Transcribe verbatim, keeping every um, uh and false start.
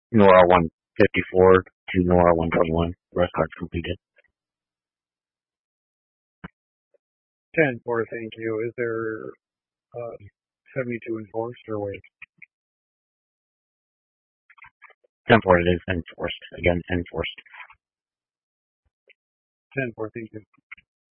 Nora one fifty-four to Nora one twenty-one. Rest cards completed. ten four, thank you. Is there uh, seventy-two enforced or wait? ten four, it is enforced. Again, enforced. ten four, thank you.